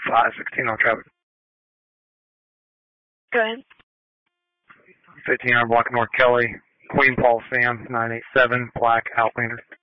516 on traffic. Go ahead. 1500 block North Kelly, Queen Paul Sam, 987, black Outlander.